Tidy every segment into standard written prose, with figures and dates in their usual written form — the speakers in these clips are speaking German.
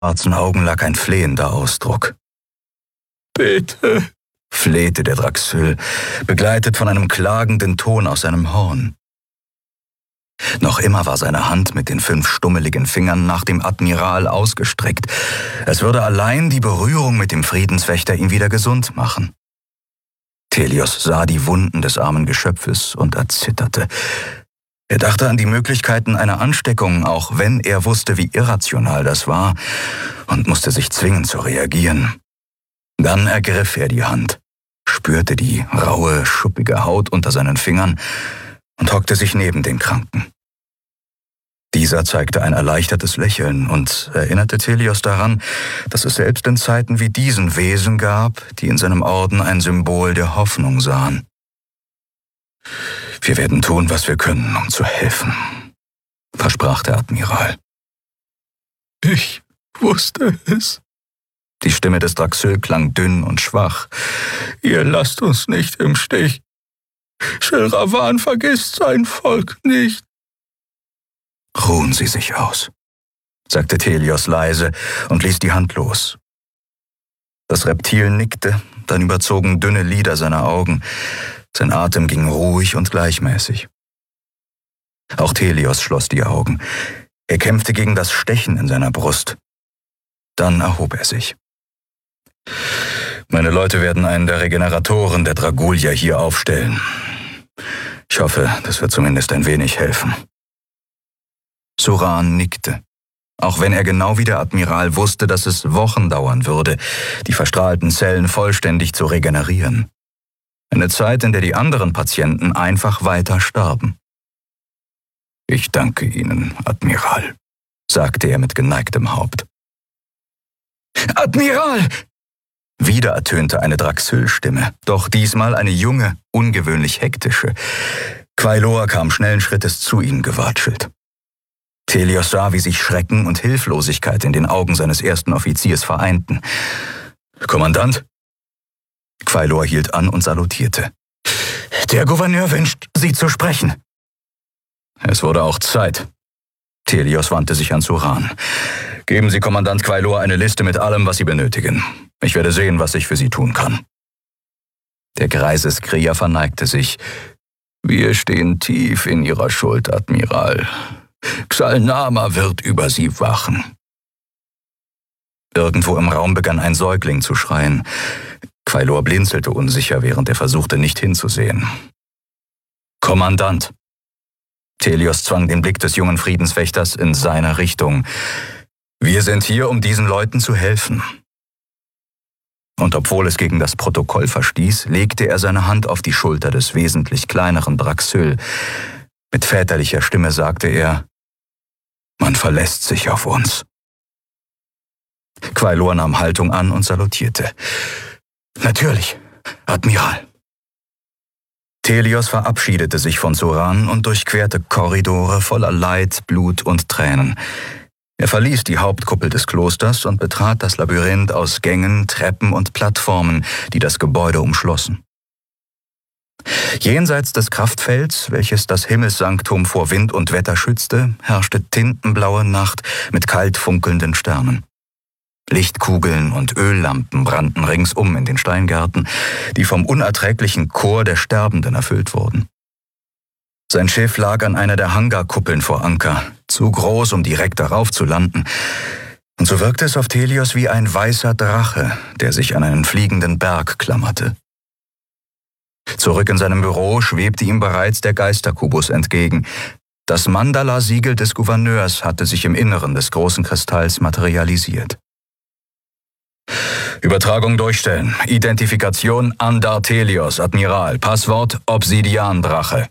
schwarzen Augen lag ein flehender Ausdruck. »Bitte«, flehte der Draxyl, begleitet von einem klagenden Ton aus seinem Horn. Noch immer war seine Hand mit den 5 stummeligen Fingern nach dem Admiral ausgestreckt. Es würde allein die Berührung mit dem Friedenswächter ihn wieder gesund machen. Telios sah die Wunden des armen Geschöpfes und erzitterte. Er dachte an die Möglichkeiten einer Ansteckung, auch wenn er wusste, wie irrational das war, und musste sich zwingen zu reagieren. Dann ergriff er die Hand, spürte die raue, schuppige Haut unter seinen Fingern und hockte sich neben den Kranken. Dieser zeigte ein erleichtertes Lächeln und erinnerte Telios daran, dass es selbst in Zeiten wie diesen Wesen gab, die in seinem Orden ein Symbol der Hoffnung sahen. »Wir werden tun, was wir können, um zu helfen«, versprach der Admiral. »Ich wusste es.« Die Stimme des Draxyl klang dünn und schwach. »Ihr lasst uns nicht im Stich. Shelravan vergisst sein Volk nicht.« »Ruhen Sie sich aus«, sagte Telios leise und ließ die Hand los. Das Reptil nickte, dann überzogen dünne Lider seine Augen. Sein Atem ging ruhig und gleichmäßig. Auch Telios schloss die Augen. Er kämpfte gegen das Stechen in seiner Brust. Dann erhob er sich. »Meine Leute werden einen der Regeneratoren der Dragulier hier aufstellen. Ich hoffe, das wird zumindest ein wenig helfen.« Suran nickte, auch wenn er genau wie der Admiral wusste, dass es Wochen dauern würde, die verstrahlten Zellen vollständig zu regenerieren. Eine Zeit, in der die anderen Patienten einfach weiter starben. »Ich danke Ihnen, Admiral«, sagte er mit geneigtem Haupt. »Admiral!« Wieder ertönte eine Draxyl-Stimme, doch diesmal eine junge, ungewöhnlich hektische. Quailor kam schnellen Schrittes zu ihnen gewatschelt. Telios sah, wie sich Schrecken und Hilflosigkeit in den Augen seines ersten Offiziers vereinten. »Kommandant?« Quailor hielt an und salutierte. »Der Gouverneur wünscht, Sie zu sprechen.« »Es wurde auch Zeit.« Telios wandte sich an Suran. »Geben Sie Kommandant Quailor eine Liste mit allem, was Sie benötigen. Ich werde sehen, was ich für Sie tun kann.« Der greise Skrier verneigte sich. »Wir stehen tief in Ihrer Schuld, Admiral. Xal'Nama wird über Sie wachen.« Irgendwo im Raum begann ein Säugling zu schreien. Quailor blinzelte unsicher, während er versuchte, nicht hinzusehen. »Kommandant!« Telios zwang den Blick des jungen Friedenswächters in seine Richtung. »Wir sind hier, um diesen Leuten zu helfen.« Und obwohl es gegen das Protokoll verstieß, legte er seine Hand auf die Schulter des wesentlich kleineren Draxyl. Mit väterlicher Stimme sagte er, »Man verlässt sich auf uns.« Quailor nahm Haltung an und salutierte. »Natürlich, Admiral.« Telios verabschiedete sich von Suran und durchquerte Korridore voller Leid, Blut und Tränen. Er verließ die Hauptkuppel des Klosters und betrat das Labyrinth aus Gängen, Treppen und Plattformen, die das Gebäude umschlossen. Jenseits des Kraftfelds, welches das Himmelssanktum vor Wind und Wetter schützte, herrschte tintenblaue Nacht mit kalt funkelnden Sternen. Lichtkugeln und Öllampen brannten ringsum in den Steingärten, die vom unerträglichen Chor der Sterbenden erfüllt wurden. Sein Schiff lag an einer der Hangarkuppeln vor Anker, zu groß, um direkt darauf zu landen, und so wirkte es auf Telios wie ein weißer Drache, der sich an einen fliegenden Berg klammerte. Zurück in seinem Büro schwebte ihm bereits der Geisterkubus entgegen. Das Mandala-Siegel des Gouverneurs hatte sich im Inneren des großen Kristalls materialisiert. »Übertragung durchstellen. Identifikation Andar Telios, Admiral. Passwort Obsidiandrache.«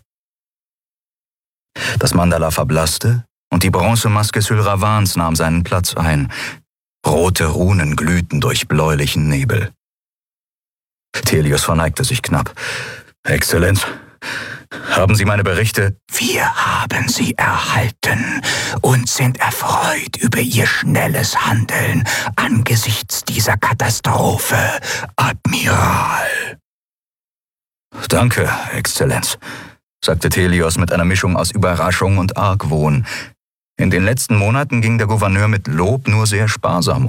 Das Mandala verblasste und die Bronzemaske Sylravans nahm seinen Platz ein. Rote Runen glühten durch bläulichen Nebel. Telios verneigte sich knapp. »Exzellenz, haben Sie meine Berichte?« »Wir haben sie erhalten und sind erfreut über Ihr schnelles Handeln angesichts dieser Katastrophe, Admiral.« »Danke, Exzellenz«, sagte Telios mit einer Mischung aus Überraschung und Argwohn. In den letzten Monaten ging der Gouverneur mit Lob nur sehr sparsam